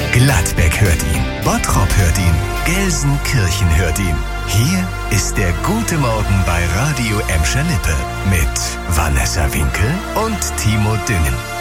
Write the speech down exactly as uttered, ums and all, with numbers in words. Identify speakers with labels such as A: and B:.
A: Gladbeck hört ihn, Bottrop hört ihn, Gelsenkirchen hört ihn. Hier ist der Gute Morgen bei Radio Emscher Lippe mit Vanessa Winkel und Timo Düngen.